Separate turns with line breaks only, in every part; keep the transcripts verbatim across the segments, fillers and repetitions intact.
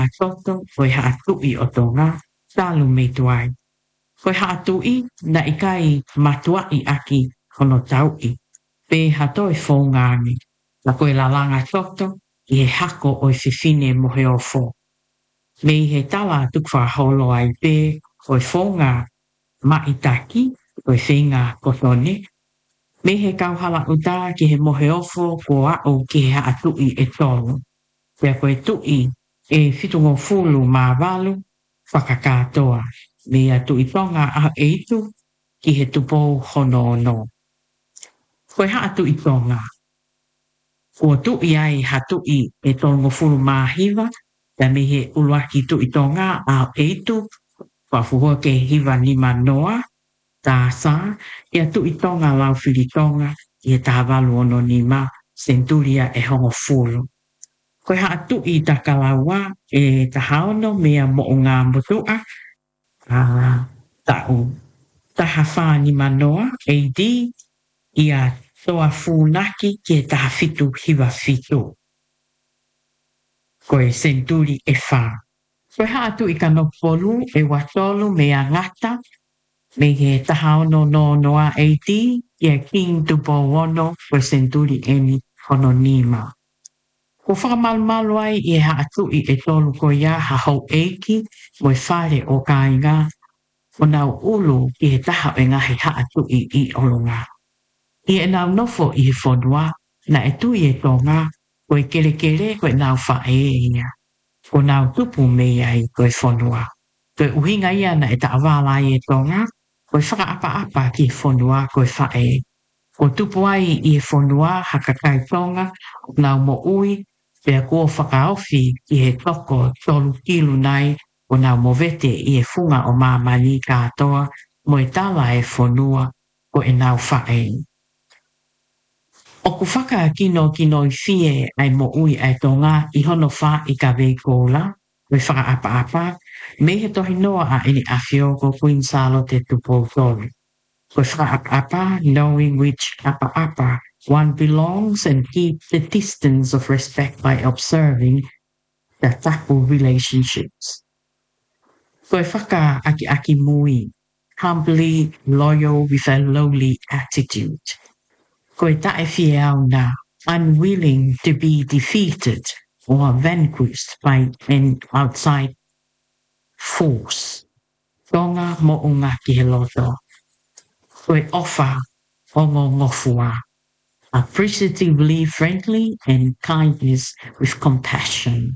toto koe haatui o tonga talu me tuai. Koe haatui na ikai matuai aki hono tau'i. Pe hatoi fōngani. Na koe lalanga toto i he hako o i whiwhine mo he o fō. Me i he tala tukwa holo ai pe koe fōnga maitaki koe whenga kotone. Me he kauhala uta ki he mohe ofo ko au ki he haatui e tolu. Pea koe tui e whitungo fulu mā walu whakakatoa. Me a tui tonga a eitu ki he tupo hono no. Koe haatui tonga. Ua tui ai hatui e tolongo fulu mā hiva. Pea me he uluaki tui tonga a eitu. Whafuhua ke hiva nima noa. Tā sā, ia tui tonga lau whiri tonga, ia tā walu ono ni ma, senturia e hongo fulu. Koe haa tui ta kalaua, e ta haono mea mo o ngā mutua, a tau. Ta hawha ni manoa, A D, ia toa fūnaki ki e ta fitu hiwa fitu. Koe senturi e wha. Koe haa tui kanopolu, e watolu mea ngata, me he tahaono no noa A D, ia king tupo wono koe senturi eni hono nima. Ko whakamalu ai i ha atui e tolu ko ia ha hau eiki mo e whare o kāinga o nau ulu i he taha e ngahi ha atui i olonga. I e nau nofo i he whonua na e tui e tonga ko e kere kere ko e nau whae ia. Ko nau tupu mea i ko e whonua. Ko e uhinga ia na e ta awala i e tonga koe whakaapa-apa ki e whonua koe whae. Ko tupu ai i e whonua hakakai tonga, nau mo ui, pia kua whakaofi i he toko tolu kilu nai, o nau mo vete i e funga o mamani katoa, mo e tala e whonua ko e nau whae. O ku whaka kino kino i fie ai mo ui ai tonga i hono wha i ka veikola, koe whakaapa-apa, me he tohi noa a eni awhio ko Queen Charlotte tupo tolu. Koe whakaapa, knowing which apa-apa one belongs and keep the distance of respect by observing the tapu relationships. Koe whaka aki aki mui, humbly loyal with a lowly attitude. Koe tae fie au na, unwilling to be defeated or vanquished by an outside force. Tonga mo unga ki he loto. Koe ofa ongo ngofua. Appreciatively friendly and kindness with compassion.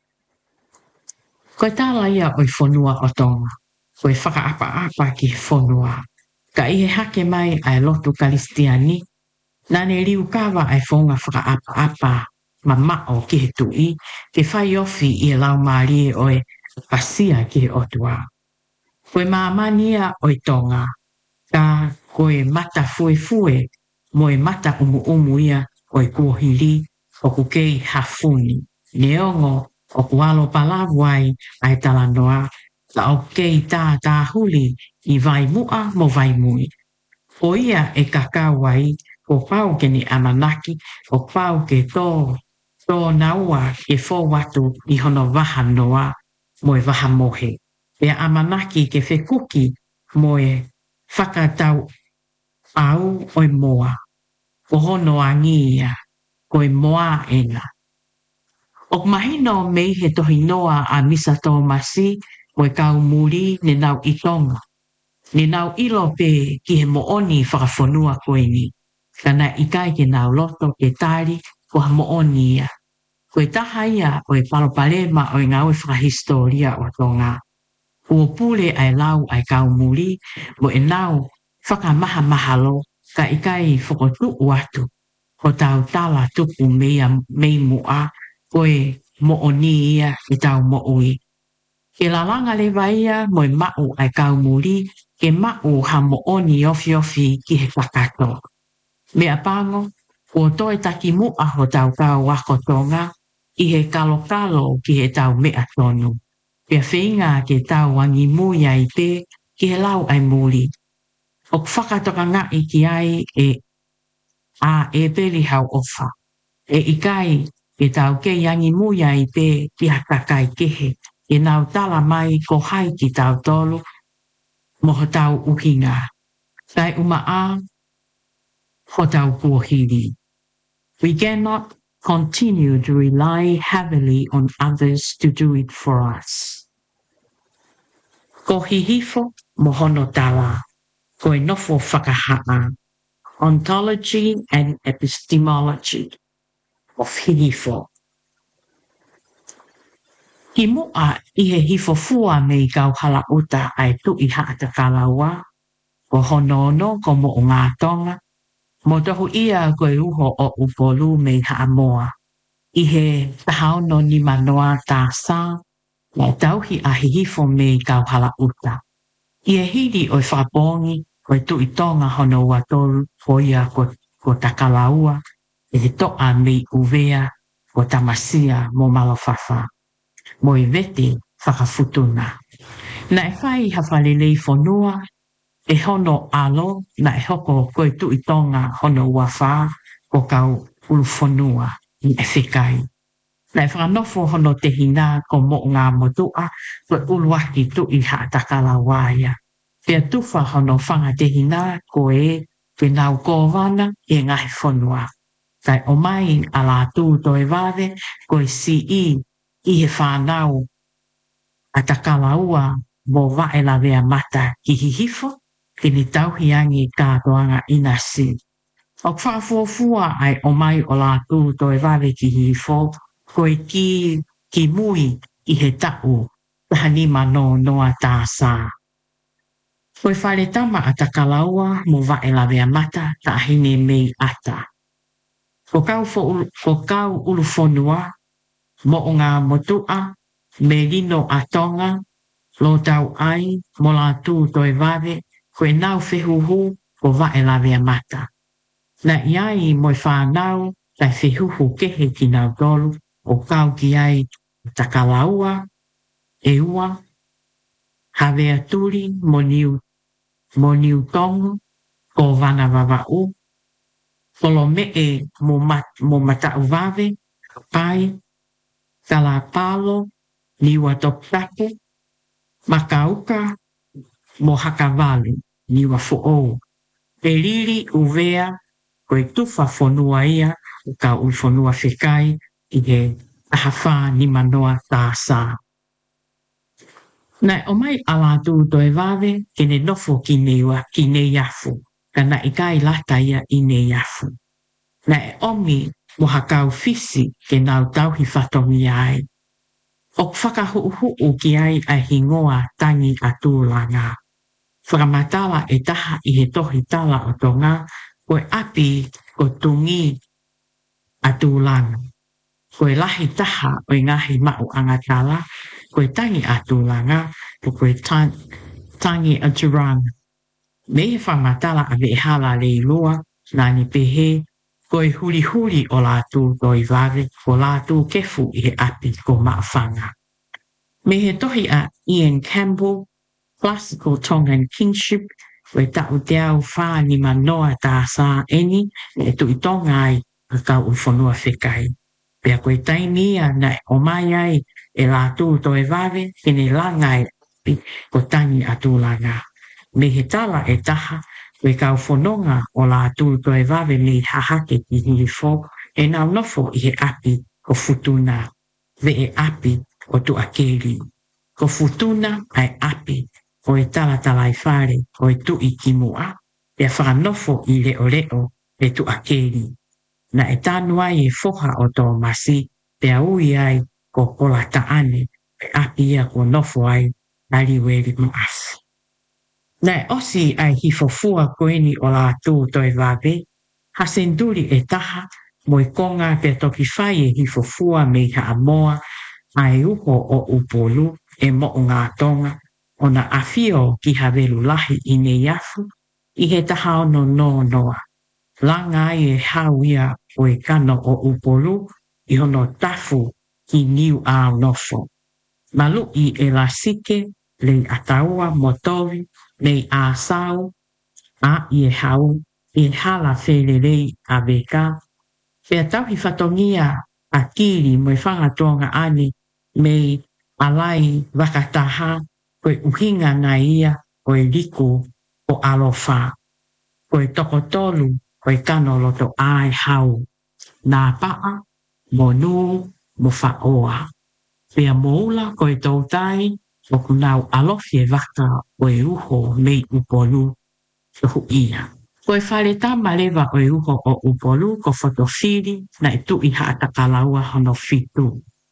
Koe tala ia oi whonua o tonga. Koe whakaapa-apa ki he whonua. Ka i he hake mai ai lotu kalistiani. Nane riu kawa ai whonga whakaapa-apa ma mao ki he tui. Ke whai ofi i e lau marie oe pasia ki he otua. Koe mamania oi tonga. Ka koe mata fue fue. Moe mata umu umu ia oi kuohiri o kukei hafuni. Neongo o kualo palawai ai talanoa. La o kei tā tā huli i vai mua mo vai mui. O ia e kakawai o pau ke ni amanaki o pau ke tō tō naua ke fō watu i hono waha noa mo e waha mohe. E amanaki ke whekuki mo e whakatau au oi moa. O hono angia koe moa ena. O mahino mei he tohi noa a misa tō masi mo e kau muri ne nau i tonga. Ne nau ilo pe ki he mooni whakawhonua koe ni. Kana ikai ke nau loto ke tari ko ha mooni ia. Koe taha ia o e palopalema o e ngau e whakahistoria o tonga. Ua pule ai lau ai kau muri mo e nau whakamaha mahalo ka ikai whakotu watu. Ko tau tala tupu mea mei mua koe mooni ia i tau moui. Ke lalanga le vaia mo e mau ai kau muri ke mau ha mooni ofi ofi ki he whakato. Mea pango, ua toi taki mua ho tau kau wako tonga i he kalo kalo ki he tau mea tonu. Pea whenga ke tau wangi muia i te ki he lau ai muri. O whakatoka ngā i ki ai e a e peli hau ofa. E ikai e tau ke yangi muia i pe ki hakakai kehe, e nau tala mai ko hai ki tau tolu, moho tau uhinga. Tai uma a, ho tau kuohiri. We cannot continue to rely heavily on others to do it for us. Ko hihifo mohono tala, ko e nofo whakahaa, ontology and epistemology of hihifo. Ki mua i he hifo fua me i kau hala uta ai tu i haata kalaua, ko honono ko mo o ngā tonga, mo tohu ia ko e uho o upolu me i haamoa. I he tahaono ni manoa tā sā, na tauhi a hihifo me i kau hala uta. I e hiri o i whakapongi, ko e tu i tonga hono ua tolu, ko ia ko, ko takalaua, e te toa me i uvea, ko tamasia mo malawhawha. Mo i vete whakafutuna. Na e whai hawhalelei whanua, e hono alo, na e hoko ko e tu i tonga hono ua wha, ko kau ulu whanua i e whikai. Na e whanofo hono te hina ko mo ngā motua, ko e uluaki tu i haatakala waia. Pea tuwha hono whanga te hina ko e te nau kōwana e ngahi whanua. Tai o mai a la tū to e wāre, ko e si i i he whanau a takala ua mo wae la vea mata ki hihifo, ki ni tauhiangi kātoanga ina si. O whaafuafua ai o mai o la tū to e wāre ki hihifo, ko e ki, ki mui i he tau, tahani mano noa tā sā. Ko e whare tama a takala ua mo wae la vea mata ta hine mei ata. Ko kau, fo, ko kau ulu whanua, mo o ngā motua, me lino a tonga, lo tau ai, mo la tū toi vare, ko e nau whehuhu, ko vae la vea mata. Na iai mo i whanau, tai whehuhu kehe ki nau tolu, o kau ki ai takalaua, e ua, havea turi, mo niu, mo niu tongu, ko vana vavau, kolo me e mo, mat, mo matau vave, pai, tala palo, niwa toptake, makauka, mo hakavali, niwa fo'ou. E liri uvea, koe tufa fonua ia, ka ui fonua whikai, i he ahawha ni manoa tāsā. Nai o mai ala tū toi vave, kene nofo ki neua, ki ne yafu, ka na ikai lata ia i ne yafu. Nai omi, mo hakau fisi ke nau tauhi whatongi ai. O whakahuuhu ki ai a hingoa tangi a tūlanga. Whakamatala e taha i he tohi tala o tonga, koe api ko tungi a tūlanga. Koe lahi taha o ngahi mau angatala, koe tangi a tūlanga, po koe tangi a turanga. Me he whamatala a vehala le lua, nani pehe, koe huri huri o la tū toi vare, ko la tū kefu i he api ko maafanga. Me he tohi a Ian Campbell, Classical Tongan Kingship, we tau te au wha ni manoa tā sā eni, e tu i tonga ai ka kau u whanua whikai. Pea koe tainia na o mai ai e la tū toi vare, kene langai api ko tangi a tūlanga. Me he tala e taha, we kau whanonga o la tū toi vave me hahake ki hihifo, e nau nofo i he api ko futuna, ve e api o tu akeri. Ko futuna ai api, o e tala tala i whare, o e tu i kimua, e a whanofo i leo leo e tu akeri. Na e tānua i e foha o tō masi, pe a ui ai ko kola taane, pe api ia ko nofo ai, ali weri maasi. Nai osi ai hifofua koeni o la tū toi vave, hasenduri e taha, mo i konga pe toki whai e hifofua me ha amoa, ai uho o upolu e mo o ngā tonga, o na awhio ki hawelu lahi i ne yafu, i he taha ono no noa. Langa ai e hau ia o e kano o upolu, i hono tafu ki niu a nofo. Malu i e la sike, le ataua motori, nei a sau, a i e hau, i e hala whelelei a veka. Pea tauhi whatongia akili mo whangatonga ane me alai wakataha koe uhinga na ia koe liku o alofa koe tokotolu koe kano loto ai hau nā paa mo nu mo whaoa pia moula koe tautai o kunau alofi e waka koe uho mei upolu tohu ia. Koe whare tama lewa o uho o upolu ko fotofiri na e tu i haata kalaua hono fitu.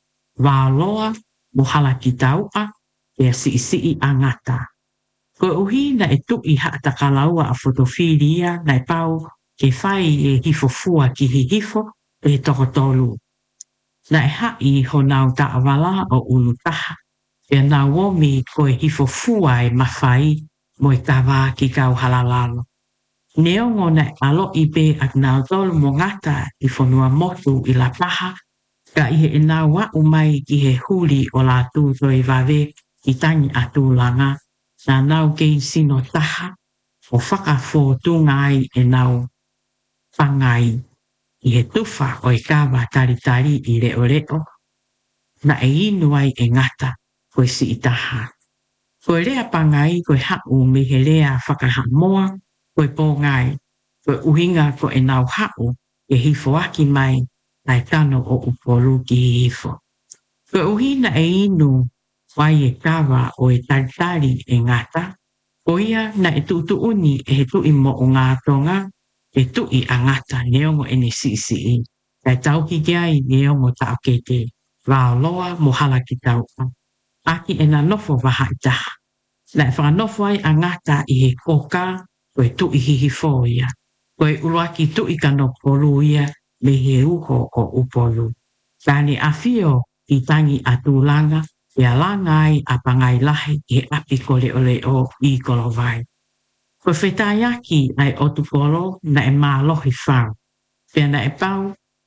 Wāloa mo hala ki taua e si si i angata. Koe uhi na e tu i haata kalaua a fotofiri ia na e pau ke whai e hifofua ki hi hifo e toko tolu. Na e hai ho nau ta awala o ulu taha e na womi koe hifofua e mawhai mo e kawa ki kau halalalo. Neongo na alo i pe ak nau tolu mo ngata i whanua motu i la paha ka ihe e nā wa umai ki he huli o la tū toi wawe ki tangi atu langa na nau kei sino taha o whaka fō tūngai e nau whangai i he tuwha o i kawa tari tari i reo reo na e inu ai e ngata koe si i taha. Koe rea pangai koe hau me he rea whakaha moa koe pōngai, koe uhinga ko e nau hau e hifo aki mai ai tano o upolu ki hifo. Koe uhina e inu wai e kawa o e taritari e ngata, ko ia na e tutu uni e he tui mo o ngā tonga, e tui a ngata neongo e ne si si i. Kai tau ki kiai neongo tau ke te wao loa mo hala ki tau. Aki e na nofo waha i taha. Na e whanofo ai a ngata i he koka koe tu i hihi fōia, koe uruaki tu i kano polu ia me he uho o upolu. Kani a fio i tangi a tūlanga, e a langa ai a pangai lahi e api kole ole o i kolo vai. Koe whetaiaki ai o tupolo na e mālohi whau, pia na e pau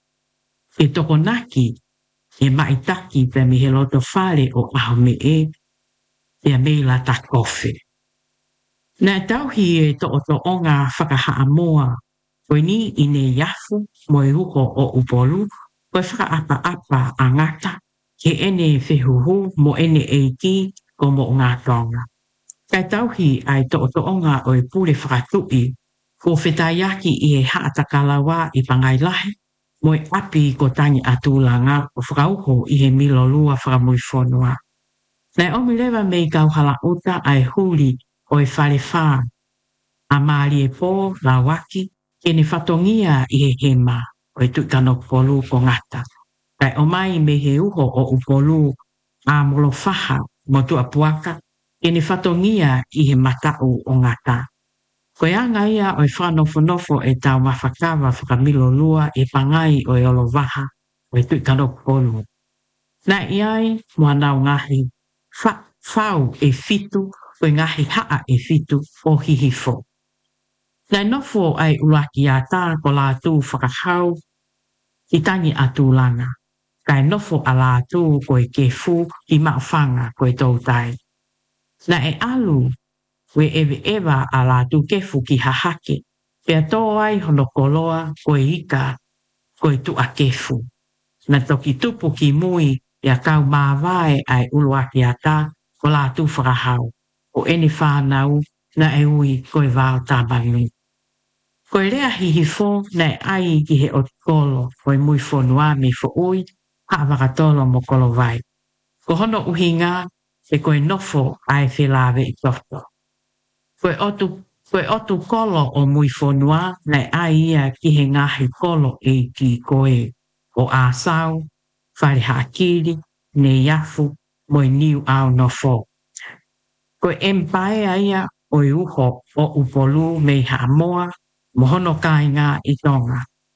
e toko naki e maitaki pia mi he loto whare o aho me e, pia meila ta kofi. Nā tauhi e to o to o ngā whakahaa moa, koe ni i ne yafu mo e uho o upolu, koe whakaapa apa a ngata, ke ene whehuhu mo ene e ki ko mo ngā tonga. Kai tauhi ai to o to o ngā o e pule whakatui, ko whetaiaki i e haata kalawa i pangai lahi, mo e api ko tangi atūlanga o whakauho i he milo lua whakamui whonua. Nai omi lewa mei kau hala uta ai huli o e whare whā, a maari e pō la waki, ke ne whatongia i he hema o e tuikano polu ko ngata. Kai o mai me he uho o upolu a molo whaha mo tu apuaka, ke ne whatongia i he matau o ngata. Koe anga ia o e whanofo e tau mawhakawa whakamilo lua e pangai o e olo waha o e tuikano polu. Na iai mua nau ngahi, whau e fitu koe ngahi haa e fitu o hihifo. Nai nofo ai uraki a tā ko la tū whakahau i tangi a tūlanga. Kai nofo a la tū koe ke fu i mawhanga koe tautai. Na e alu we ewe ewa a la tū ke fu ki hahake. Pea tō ai hono koloa koe ika koe tu a ke fu. Na toki tupu ki mui ia kau māwae ai uruaki a tā ko la tū whakahau. O ene whānau na e ui koe wāo tāmanu. Koe rea hihifo na e ai ki he o kolo koe mui whonua me fo ui haa wakatolo mo kolo vai. Ko hono uhinga e koe nofo ai whilawe i toto. Koe otu, koe otu kolo o mui whonua na e ai ia ki he ngahi kolo e ki koe o āsau, whare haakiri, ne yafu mo i niu au nofo. Koe empae aia o i uho o upolu mei haamoa, mohono kai ngā i tonga.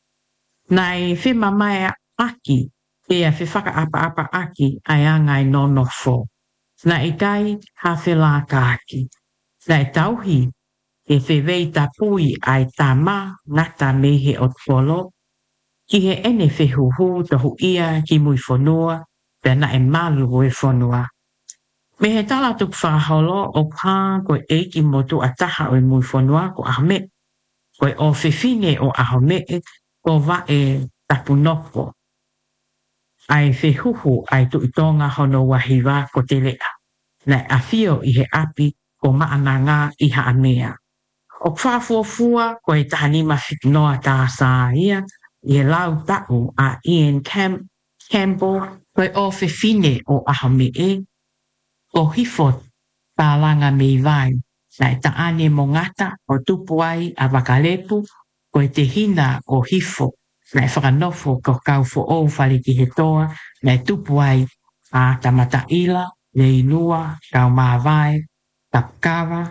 Nai whima mai aki, e a whiwhaka apa apa aki ai angai no nofo. Na i kai ha whila ka aki. Na i tauhi, e whiwei ta pui ai tā mā ngata mehe o tolo, ki he ene whihuhu tohu ia ki mui whonua, pia na e malu e whonua. Me he tala tuk whaholo o pā koe eiki motu a taha o i mui whonua ko ahme. Koe o whiwhine o ahome ko wa e tapu nopo. ai whehuhu ai tu itonga hono wahiwa ko te lea. Nei a fio i he api ko maananga i ha amea. O whafuafua ko e tahanima whitinoa tā sā ia i he lau tau a Ian Cam Campbell ko e o whiwhine o ahame e. O hifo tā langa mei vai. Nei ta ane mo ngata o tupu ai a wakalepu ko e te hina o hifo. Nei whakanofo ko kaufo o whare ki he toa. Nei tupu ai a tamata ila, le inua, kau mawai, tapkawa,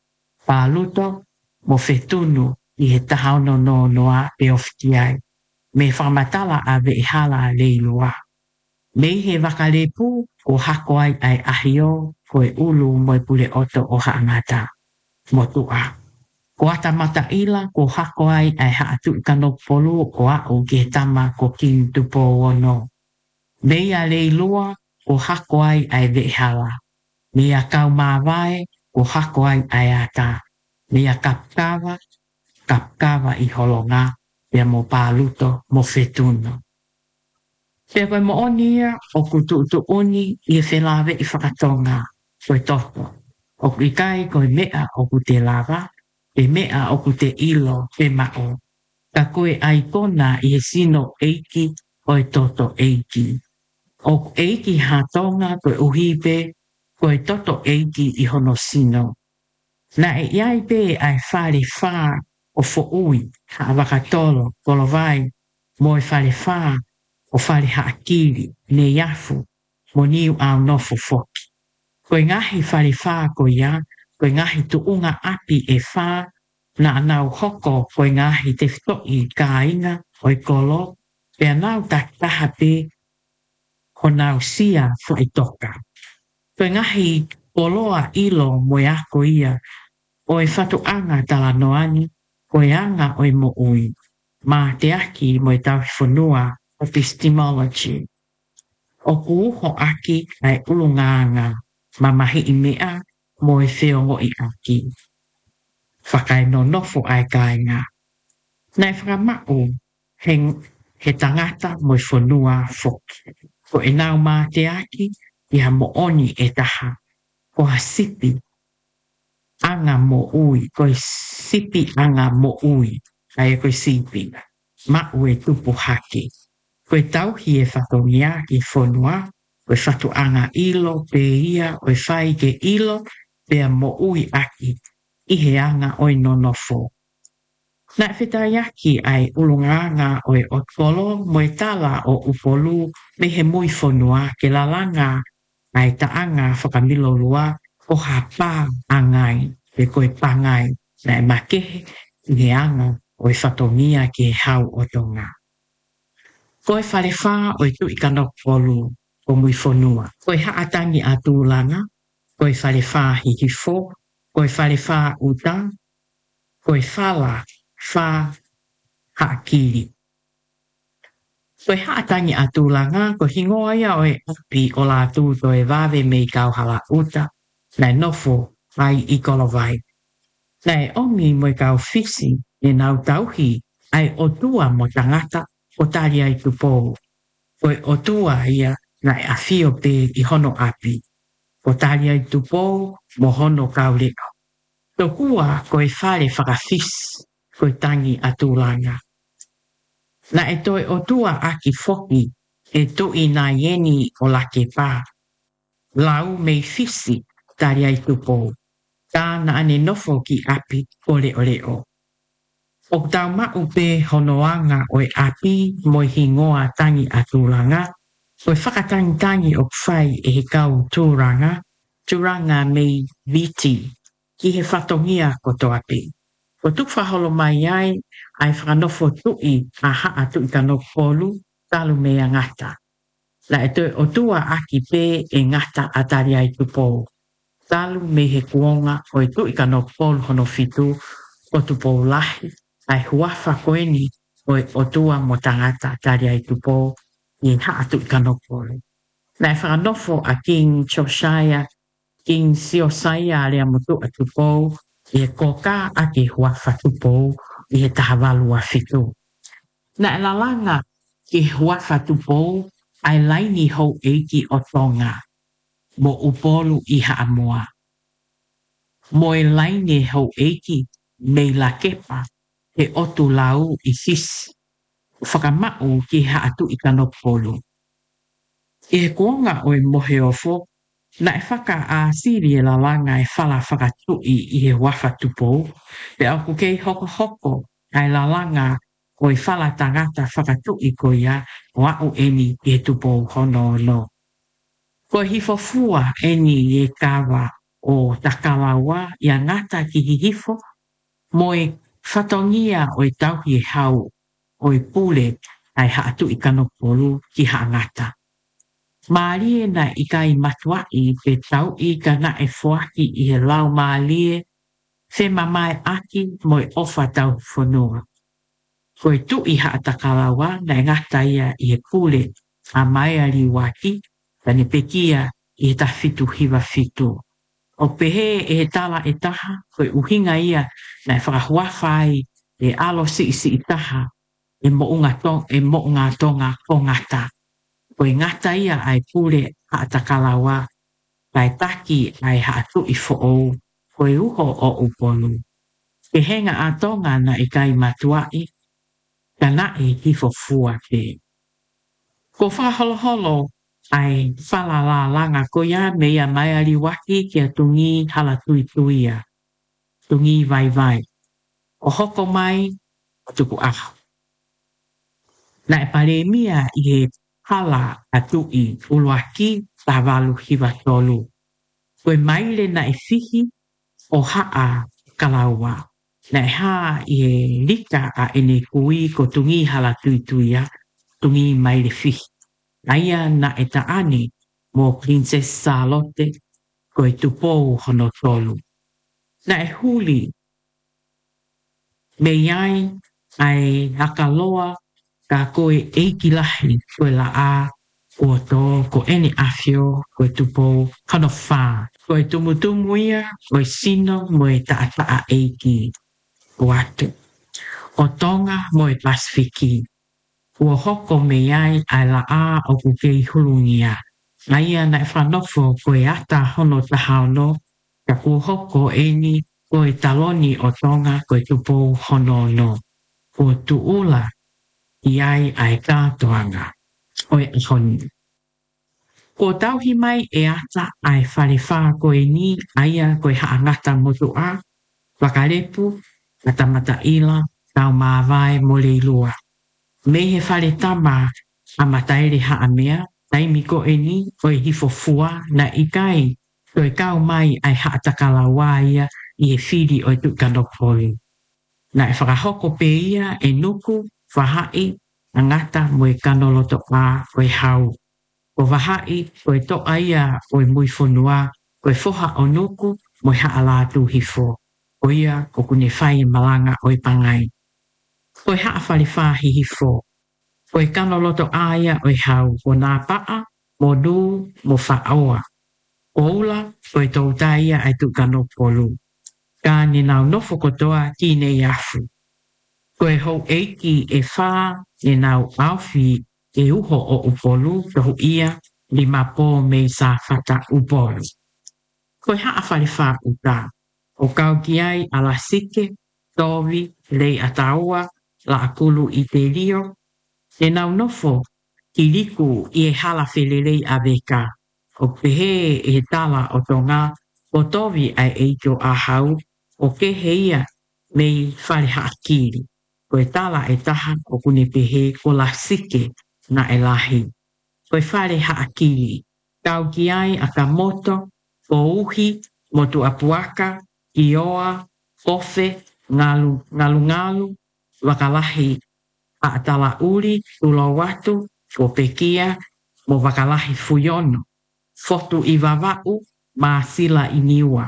pāluto, mo whetunu i he tahauno no noa pe ofti ai. Me whamatala a ve hala le inua. Mei he wakalepu ko hako ai ai ahio ko e ulu mo e pule oto o haangata. Mo tua. Ko ata mata ila ko hako ai ai haatu i kano polu o au ki he tama ko king tupo ono. Mei a le ilua ko hako ai ai ve hala. Mei a kau mawai ko hako ai ai ata. Mei a kapkawa, kapkawa i holonga pia mo pāluto mo whetuno. Pea koe mo onia o ku tu tu oni i e whelawe i whakatonga koe toto. O ku ikai koe mea o ku te lava, pe mea o ku te ilo pe mao. Ka koe aikona i e sino eiki o e toto eiki. O ku eiki hatonga koe uhipe koe toto eiki i hono sino. Na e iai pe ai whare wha o fo ui ha wakatolo kolo vai mo e whare wha o whare haakiri ne iafu mo niu au nofo foki. Koe ngahi whare wha ko ia, koe ngahi tuunga api e wha na anau hoko koe ngahi te whitoi ka inga o i kolo pe anau tak taha pe ho nau sia fo i toka. Koe ngahi koloa ilo mo e ako ia o e whatu anga tala noani koe anga o i mo ui. Ma te aki mo e tau whanua epistemology. O kuuho aki ai ulunganga ma mahi i mea mo e whiongo i aki. Whakai no nofo ai kainga. Nei whakamau he, he tangata mo e whanua foki. Ko e nau mā te aki i ha mo oni e taha. Ko ha sipi anga mo ui. Ko e sipi anga mo ui. Ai e koe sipi. Ma ue tupu haki. Koe tauhi e whatongia i whanua, koe whatu anga ilo pe ia o e whai ke ilo pea mo ui aki i he anga o i nonofo. Na whetai aki ai ulunganga o e otolo mo e tala o upolu me he mui whanua ke lalanga ai taanga whakamilo lua o hapa angai pe koe pangai na e makehe i he anga o e whatongia ke hau o tonga. Koe whare wha o i tu i kano polu o mui whanua. Koe haatangi a tūlanga, koe whare wha hihifo, koe whare wha uta, koe whala wha haakiri. Koe haatangi a tūlanga, koe hingoa ia o e api o la tūto e wawe mei kauhala uta, nei nofo ai i kolovai. Nei omi mo i kau fisi e nau tauhi ai o tua mo tangata o tali ai tupo. Koe o tua ia nai a fio pe i hono api. O tali ai tupo mo hono kaureko. Tokua koe whare whakawhis koe tangi a tūlanga. Na e toi o tua aki foki e tui nā ieni o lake pā. Lau mei fisi tali ai tupo. Tā na ane nofo ki api o leo leo. O tau mau pe honoanga o e api mo i hingoa tangi a tūranga, o e whakatangi tangi o whai e he kau tūranga, tūranga mei viti, ki he whatongia ko to api. O tuk whaholo mai ai, ai whanofo tui a haa tui kano polu, talu mea ngata. La e toi o tua aki pe e ngata a tari ai tupo. Talu me he kuonga o e tui kano polu hono fitu, o tupo lahi, ai huafa koeni o e o tua mo tangata tari ai tupo i haa tui kano polu. La e whanofo a King Josiah, King Siosaya alea motu a tupo, i e koka a ke huafa tupo i he tahawalu a fitu. Na e lalanga ki huafa tupo ai laini hou eiki o tonga mo upolu i haamoa. Mo e laini hou eiki mei la kepa e otu lau i hisi. Whakamau ki haatu i kanopolu. E kuonga o e mohe ofo, na e whaka a siri e la langa e whala whakatui i he wafa tupou, pe au kukei hoko hoko ai la langa o e whala tangata whakatui ko ia o au eni i he tupou hono no. Ko hifo fua eni e kawa o takalawa i a ngata ki hihifo, mo e whatongia o e tauhi e hau o e pule ai haatu i kanopolu ki haangata. Maalie na i kai matuai pe tau i ka na e fuaki i he lau maalie fe mamae aki mo e ofa tau whanua. Ko e tu i haatakalawa na e ngata ia i he pule a mai ali waki tani pekia i he tafitu hiwa fitu. O pehe e he tala e taha ko e uhinga ia na e whakahuawhai e alo si isi i taha e mo unga tong e mo unga tonga o ngata. Ko e ngata ia ai pule haatakalawa kai taki ai haatu i fo'ou ko e uho o upolu. Ke henga a tonga na i kai matuai ka na e hifo fua pe. Ko whaholoholo ai whalala langa ko ia me ia mai ali waki ki a tungi hala tui tuia. Tungi vai vai. O hoko mai o tuku aho. Na e pare mia i he hala atui uluaki tawalu hiwa tolu. Koe maile na e fihi o haa kalaua. Na e haa i he lika a ene kui ko tungi hala tui tuia, tungi maile fihi. Aia na e taani mo Princess Charlotte koe tupou hono tolu. Na e huli me iai ai akaloa ka koe eiki lahi koe la a o to ko eni afio koe tupou kano wha. Koe tumutumu ia koe sino mo e taataa eiki o atu. O tonga mo e Pasifiki. Ua hoko me iai ai la a o kukei hulungia. Na ia na e whanofo koe ata hono tahaono ka kua hoko eni koe taloni o tonga koe tupou hono no. Ua tuula iai ai kātoanga o e honi. Ko tauhi mai e ata ai whalewha koe ni aia koe haangata motu a, wakarepu, katamata ila, tau maawai mo leilua. Me he whale tama a mataere haa mea, taimi ko e ni o e hifo fua na ikai koe kau mai ai haa takala waia i he whiri o e tukanopoli. Na e whakahoko pe ia e nuku, whahai, angata mo e kanoloto a o e hau. Ko wahai ko e toa ia o e mui whonua, ko e foha o nuku mo e haa lātu hifo. O ia ko kune whai malanga o e pangai. Ko e haa whalewhahi hifo. Ko e kanoloto aia o e hau o nā paa, mo du, mo whaoa. O ula, ko e tautaia ai tu kano polu. Ka ni nau nofo kotoa ki ne iafu. Ko e hou eiki e wha, ni nau awhi e uho o upolu, tohu ia, li mapo me sa whata upolu. Ko e haa whalewha uta. O kau ki ai ala sike, tovi, lei ataua, la akulu i te rio, e nau nofo ki liku i e hala whelelei a veka. O pehe e tala o tonga, o tovi ai eito a hau, o ke heia mei whare haakiri. Ko e tala e taha o kune pehe ko la sike na e lahi. Ko e whare haakiri. Kau ki ai a ka moto, o uhi, motu apuaka, ki oa, kofe, ngalu, ngalu ngalu, wakalahi a atala uri, ulo watu, o pekia, mo wakalahi fuyono, fotu i wawau, ma sila i niwa.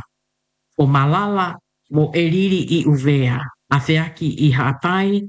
O malala, mo eriri i uvea, a feaki i haapai,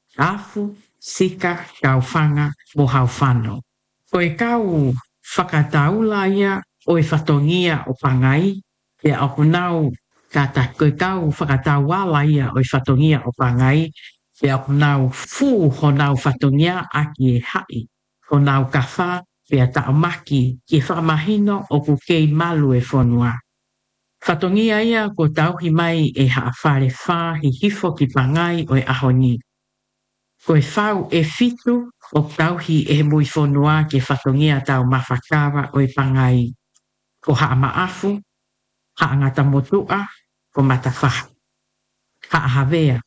afu, sika, kauwhanga, mo hauwhano. Ko e kau whakataula ia, o e whatongia o pangai, e au nau kata koe kau whakatawala ia o e whatongia o pangai, e au nau fu ho nau whatongia aki e hai, ho nau kawha pea ta'amaki ki whakamahino o ku kei malu e whanua. Whatongia ia ko tauhi mai e haafare wha hi hifo ki pangai o e ahoni. Ko e whau e fitu o tauhi e mui whanua ki whatongia tau mawhakawa o e pangai. Ko haa maafu, haa ngata motua, ko matawhaha. Haa havea.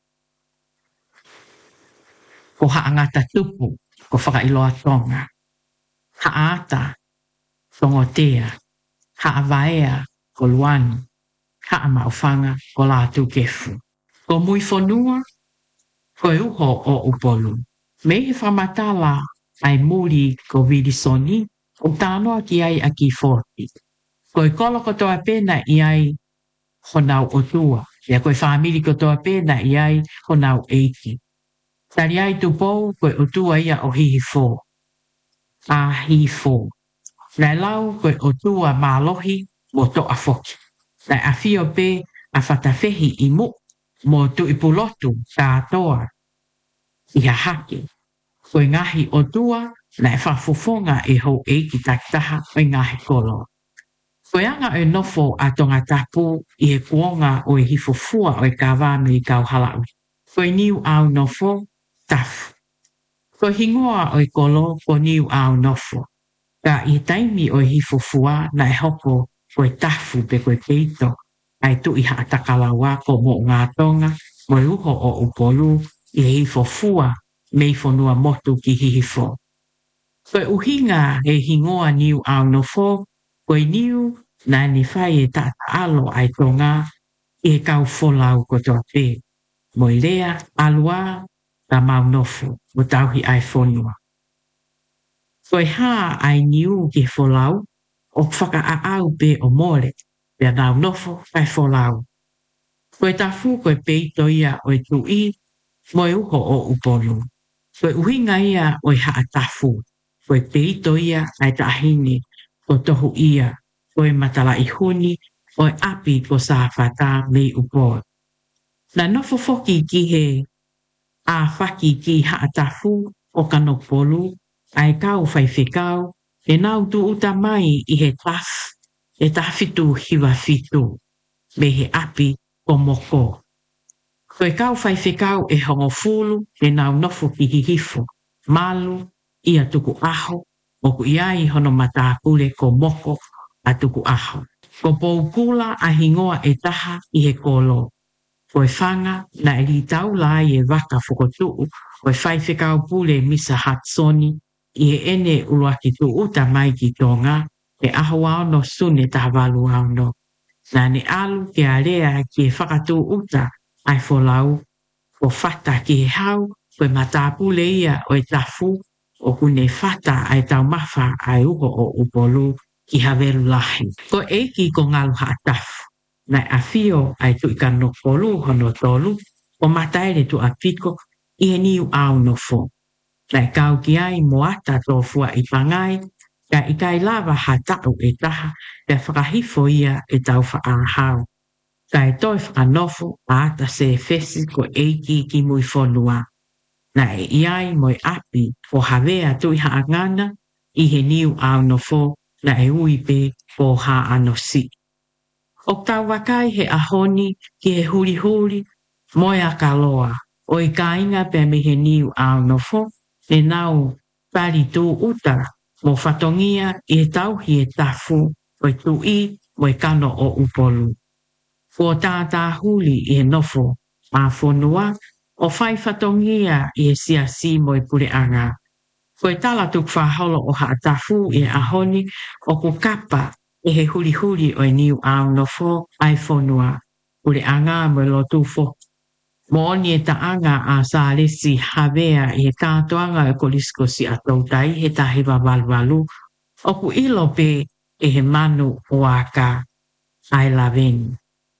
Ko haa ngata tupu, ko whakailoa tonga. Haa ata, tongotea. Haa vaea, ko luani. Haa maufanga, ko lātu kefu. Ko mui whanua, ko e uho o upolu. Me he whamatala ai muri ko virisoni, o tānoa ki ai a ki forti. Ko e kolo ko toa pena i ai honau o tua. Ia ko e whamiri ko toa pena i ai honau eiki. Tari ai tu pou ko e o tua ia o hihi fō. A hihi fō. Nai lau ko e o tua mālohi mo toa foki. Nai a fio pe a whatawhehi i mu mo tu ipulotu tātoa i hahake. Ko e ngahi o tua nai whafofonga e hou eiki taktaha o i ngahi kolo. Ko e anga e nofo a tonga tapu i he kuonga o e hifofua o e kawame i kau halau. Ko e niu au nofo, tafu. Ko hingoa o e kolo ko niu au nofo. Ka i taimi o e hifofua na e hoko ko e tafu pe ko e peito. Ai tu i haatakalawa ko mo ngā tonga mo e uho o upolu i he hifofua me i whanua motu ki hihifo. Ko e uhinga e hingoa niu au nofo, ko e niu na ni whai e tata alo ai tonga i he kau wholau ko toa pe. Mo i lea alua ta mau nofo mo tauhi ai whonua. Ko e haa ai niu ki wholau o whaka a au pe o more pia nau nofo ai wholau. Ko e tafu ko e peito ia o e tui mo e uho o upolu. Ko e uhinga ia o e haa tafu. Ko e peito ia ai tahini ko tohu ia. Ko e matala i huni o e api ko sa whata me upol. Na nofo foki ki he a whaki ki haa tafu o kanopolu ai kau whaiwhekau e nau tu uta mai i he taf e tawhitu hiwa fitu me he api o moko. Ko e kau whaiwhekau e hongo fulu e nau nofo ki hihifo malu ia tuku aho o ku iai hono matāpule ko moko a tuku aho. Ko poukula a hingoa e taha i he kolo. Ko e whanga na e li tau lai e waka whokotuu o e whaiwhekau pule misa hatsoni i he ene uruaki tu uta mai ki tonga e aho ao no sune taha walu ao no. Na ne alu ke area ki e whakatu uta ai wholau o whata ki he hau ko e matāpule ia o e tafu o kune whata ai tau mawha ai uho o upolu ki haveru lahi. Ko eiki ko ngalu haatafu. Nai a fio ai tu i ka no polu hono tolu o mataere tu a piko i he niu au no fo. Nai kau ki ai moata tō fua i pangai ka i kai lava hatau e taha e whakahifo ia e tau whaarahau. Ka e toi whakanofo a ata se fesi ko eiki ki mui whonua. Nai e iai moi api o havea tu i haangana i he niu au no fo na e uipe o ha ano si. O tau wakai he ahoni ki he huri huri moe a kaloa o i kainga pe me he niu au no fo e nau pari tu uta mo whatongia i he tauhi e tafu o i tu i mo i kano o upolu. Ko tātā huli i he nofo a whonua o whai whatongia i he siasi mo i pure anga. Ko e tala tuk whaholo o ha tafu i he ahoni o ku kapa e he huri huri o e niu au no fo ai whonua. Ure anga mo lo tu fo. Mo oni e ta anga a sa lesi havea i he kātoanga e kolisko si atautai he tahiwa walwalu. O ku ilo pe e he manu o aka ai laveni.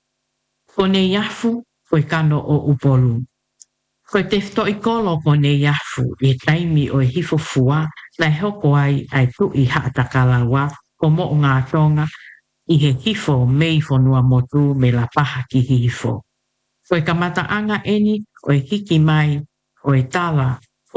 Ko ne yafu ko e kano o upolu. Ko te fto i kolo ko ne yafu i taimi o e hifofua na hoko ai ai tu i haatakalawa ko mo ngā tonga i he hifo mei whanua motu me la paha ki hifo. Ko e kamata anga eni o e hiki mai o e tala o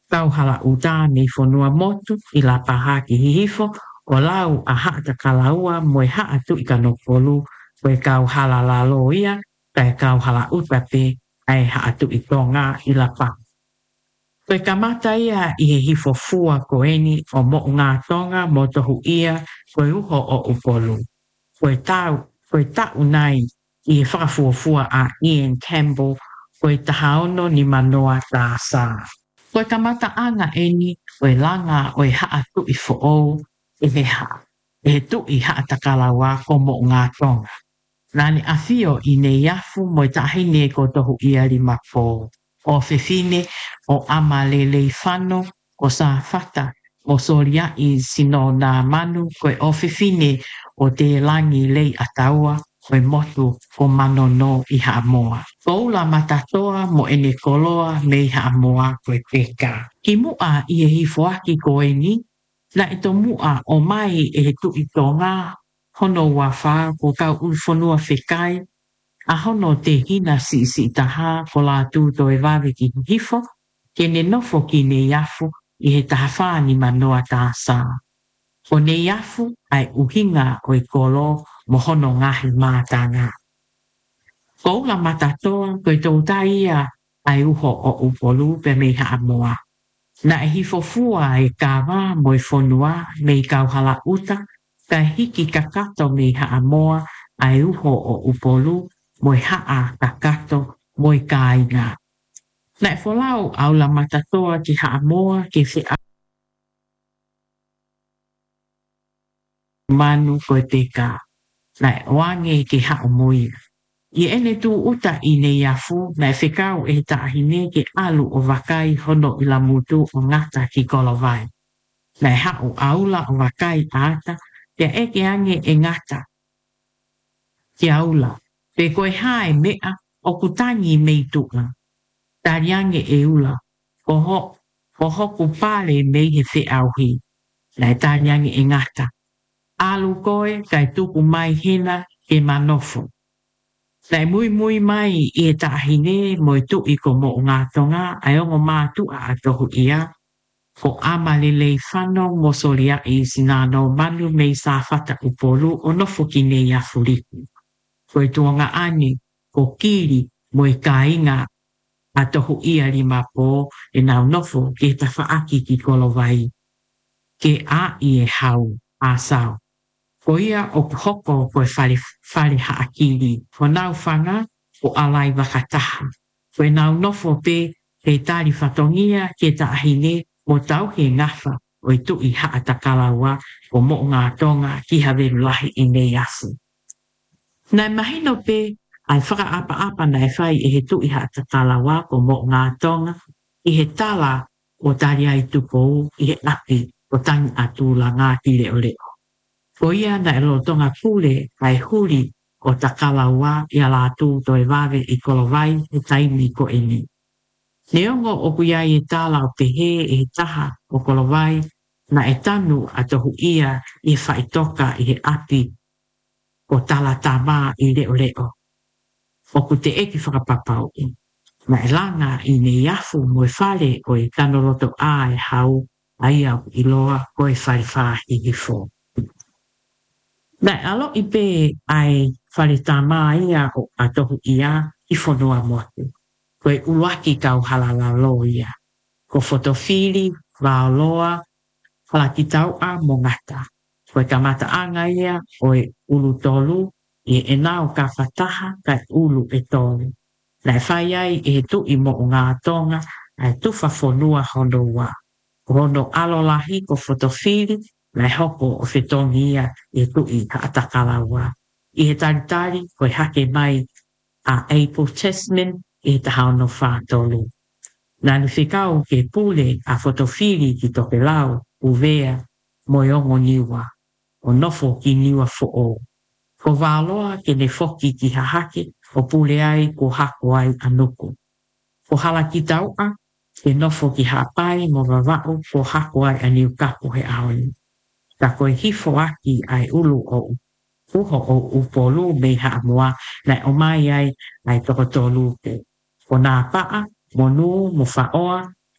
Kau hala uta ni fonua motu i la paha ki hihifo o lau a haa ta kalaua moe haa tu i ka nopolu koe kau hala la lo ia kai kau hala uta pe ai haa tu i tonga i la paha. Koe kamata ia i he hifo fua ko eni o mo ngā tonga mo tohu ia koe uho o upolu. Koe tau, koe tau nai i he whakafuafua a Ian Campbell koe tahaono ni manoa tā sā. Koe kamata anga eni koe langa o e haa tu i fo o e he haa. E he tu i haa takalawa ko mo ngā tonga. Nani awhio i ne iafu mo i tahine ko tohu ia li mapo. O fefine o amalele whano o sa fata o soria i sino nā manu koe o fefine o te langi lei ataua koe motu o mano no i Haamoa. Ko la matatoa mo ene koloa me Haamoa koe peka. Ki mua i e hifoaki ko eni, na ito mua o mai e he tu i tonga hono wafa ko kau ulfonua fekai a hono te hina si si taha ko la tu to e wawe ki hifo, ke ne nofo ki ne yafu i he taha ni manoa tā sā. O ne yafu ai uhinga o e kolo mo hono ngahi mātanga. Ko ula matatoa koe tau taia ai uho o upolu pe me Haamoa. Na e hifo fua e kawa mo e fonua me i kauhala uta ka hiki kakato me Haamoa ai uho o upolu mo i haa kakato mo i kāinga. Na e folau au la matatoa ki Haamoa ke se a manu koe teka. Na e wange ke haa moia. I ene tu uta i ne iafu na e whekau e tahine ke alu o wakai hono i la mutu o ngata ki kolowai. Na e hau aula o wakai ata te eke ange e ngata. Ki aula. Pe koe hae mea o kutangi mei tuka. Tariange e ula. Koho, koho kupale mei he whi auhi. Na e tariange e ngata. Alu koe kai tuku mai hina ke manofo. Na e mui mui mai i e tahine mo i tu i ko mo ngā tonga ai ongo mātua a tohu ia. Ko amalele whano mo solia i sinano manu mei sa fata upolu o nofo ki ne iafuriku. Ko i tuanga ani ko kiri mo i kāinga a tohu ia li mapo e nau nofo ke ta whaaki ki kolowai. Ke a i e hau a sao. Ko ia o hoko koe whare, whare haakiri. Ko nau whanga o alai wakataha. Ko e nau nofo pe he tari whatongia ke ta ahine mo tau he ngawha o i tu i haa takalawa o mo ngā tonga ki haweru lahi i nei asu. Nai mahino pe ai whaka apa apa nai whai e he tu i haa takalawa o mo ngā tonga i he tala o tari ai tuko i he api o tangi atu la ngā ki leo leo. Ko ia na e lotonga kule ai huri o takalawa i ala atu to e wawe i kolowai e taimi ko eni. Neongo o kuia i e tala o te he e he taha o kolowai na e tanu a tohu ia i whaitoka i he api o tala tama i leo leo. O ku te eki whakapapau i. Na e langa i ne iafu mo e whare o e tanoroto a e hau ai au i loa ko e whare wha i gifo. Na alo i pe ai whare tama ia o a tohu ia i whanua motu. Ko e uaki kau halala lo ia. Ko fotofili, wao loa, halaki tau a mo ngata. Ko e kamata anga ia o e ulu tolu, i e nao ka whataha ka ulu e tolu. Na e whai ai e tu i mo ngā tonga, ai tuwha whanua hono wa. Hono alolahi ko fotofili, na e hoko o whetongi ia e tu i atakalawa. I he taritari ko e hake mai a April Testament e te hao whātolu. Nā ni whikau ke pule a fotofili ki toke lau, uvea, mo i ongo niwa, o nofo ki niwa fo o. Ko wāloa ke ne foki ki hahake, o pule ai ko hako ai anuku. Ko hala ki taua, ke nofo ki hapai mo wawau ko hako ai aniu kapu he aoni. Ka koe hifo aki ai ulu o uho o upolu me Haamoa na o mai ai ai toko tolu te. Ko nā paa, mo nu, mo whaoa,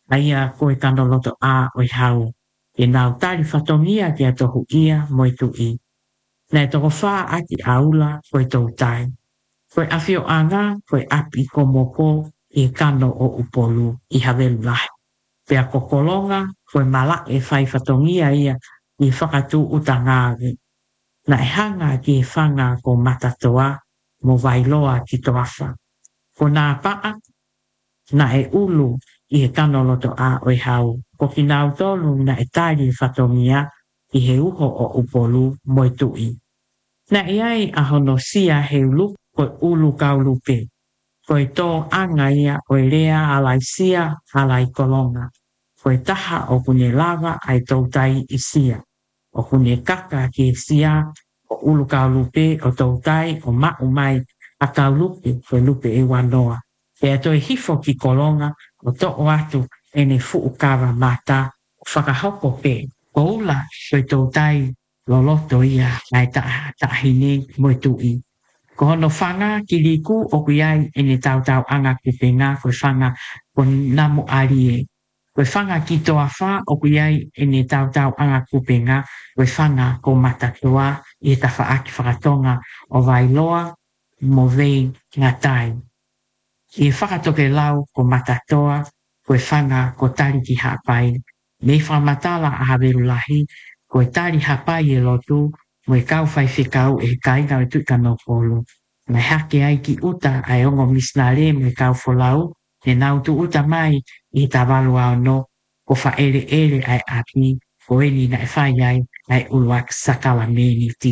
Aia koe kano loto a o i hau. E nau tali whatongia ki a tohu ia mo i tu i. Nei toko wha aki aula koe tau tai. Koe awhio anga koe api ko moko i kano o upolu i hawelu lahi. Pea kokolonga koe mala e whai whatongia ia i whakatu uta ngāge. Na e hanga ki e whanga ko matatoa mo wailoa ki toafa. Ko nā paa na e ulu i he kano loto a o i hau. Ko ki nau tolu na e tali whatongia i he uho o upolu mo i tui. Na i ai a hono sia he ulu koe ulu kaulupe. Koe tō anga ia o i rea alai sia alai kolonga. Koe taha o kune lava ai tautai i sia. O kune kaka ki e sia o ulu kaulupe o tautai o mau mai a kaulupe koe lupe e wanoa. E ato e hifo ki kolonga o to o atu e ne fuu kawa mata o whakahoko pe. O ula koe tautai loloto ia ai ta tahine mo i tui. Ko hono whanga ki liku o kuiai e ne tau tau anga ki penga koe whanga ko namu alie. Koe whanga ki toa wha o kuiai e ne tau tau anga kupenga koe whanga ko matatoa i ta wha aki whakatonga o wailoa mo vei ngā tai. I whakatoke lau ko matatoa koe whanga ko tari ki hapai. Me whamatala a haweru lahi koe tari hapai e lotu mo e kau whai whikau e kainga e tuika no polu. Mai hake ai ki uta ai ongo misnare mo e kau wholau e nau tu uta mai i ta walu ao no ko wha ere ere ai api ko eni na e whai ai ai uluak sakala meni ti.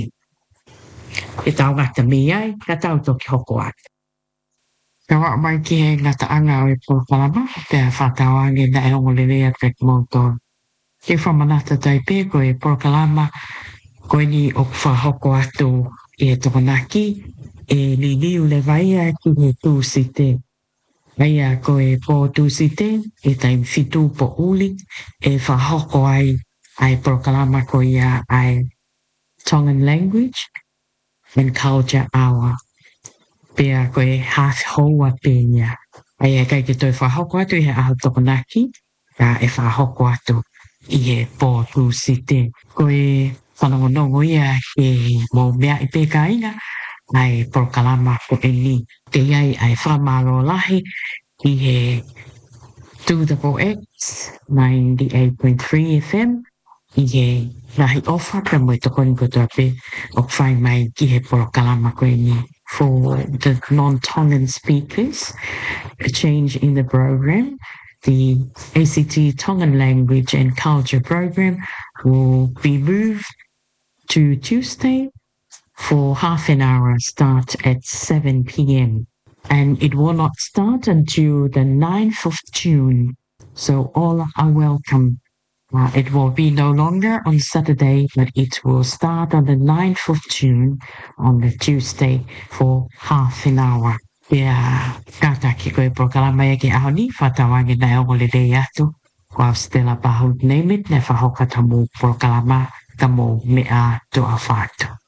E tau ngata me ai ka tau toki hoko atu. Ka wak mai ki he ngata anga o e pōkalama pēr whatawange na e ongo lelea trek mouton. Ke whamanata taipe ko e pōkalama ko ni o wha hoko atu e tokonaki e li liu le vaia ki he tū site. Aia ko e pō tū site e taim fitu po uli e wha hoko ai ai pōkalama ko ia ai Tongan Language and Culture Hour. Pea ko e half hoa peña. Aia kai ke toi wha hoko atu i he aho tokonaki ka e wha hoko atu i he pō tū site. Ko e whanongonongo ia e mō mea i pēka inga ai pōkalama ko e ni. Te iai ai whamalo lahi i he two double X ninety-eight point three F M i he rahi ofa ka mo i tokoni ko tuape o whai mai ki he pōkalama ko e ni. For the non-Tongan speakers, a change in the program. The A C T Tongan Language and Culture program will be moved to Tuesday for half an hour, start at seven p.m. And it will not start until the ninth of June. So all are welcome. Uh, it will be no longer on Saturday, but it will start on the ninth of June on the Tuesday for half an hour. Ia kata ki koe pōkalama e ke aho ni whatawange na ongo le rei atu. Ko Stella Bahut Nemit ne whahokata mō pōkalama ka mō mea toa whātu.